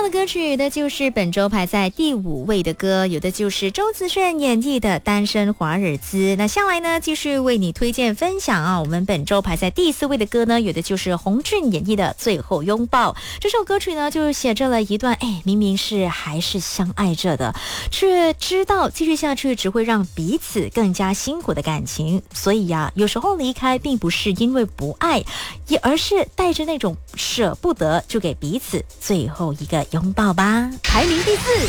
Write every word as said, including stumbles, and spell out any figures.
的歌曲的就是本周排在第五位的歌，有的就是周子顺演绎的《单身华尔兹》。那下来呢，继续为你推荐分享啊，我们本周排在第四位的歌呢，有的就是洪俊演绎的《最后拥抱》。这首歌曲呢，就写着了一段，哎，明明是还是相爱着的，却知道继续下去只会让彼此更加辛苦的感情。所以呀、啊，有时候离开并不是因为不爱，也而是带着那种舍不得，就给彼此最后一个拥抱吧。 排名第四。